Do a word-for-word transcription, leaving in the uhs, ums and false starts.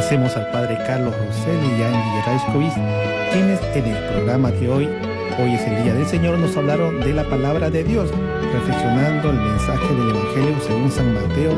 Agradecemos al Padre Carlos Rosselli y a Angie Raiskovic, quienes en el programa de hoy, hoy es el Día del Señor, nos hablaron de la palabra de Dios, reflexionando el mensaje del Evangelio según San Mateo,